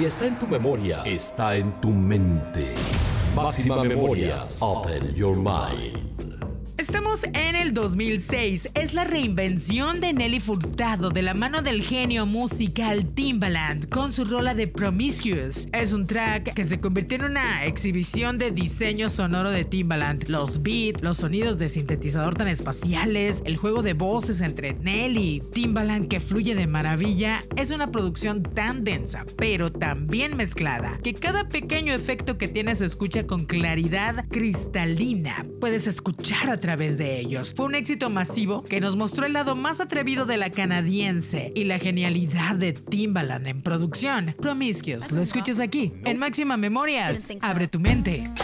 Si está en tu memoria, está en tu mente. Máxima Memorias. Open your mind. Estamos en el 2006. Es la reinvención de Nelly Furtado de la mano del genio musical Timbaland con su rola de Promiscuous. Es un track que se convirtió en una exhibición de diseño sonoro de Timbaland. Los beats, los sonidos de sintetizador tan espaciales, el juego de voces entre Nelly y Timbaland que fluye de maravilla. Es una producción tan densa, pero tan bien mezclada, que cada pequeño efecto que tiene se escucha con claridad cristalina. Puedes escuchar a través de ellos. Fue un éxito masivo que nos mostró el lado más atrevido de la canadiense y la genialidad de Timbaland en producción. Promiscuous, lo escuchas aquí, en Máxima Memorias. Abre tu mente.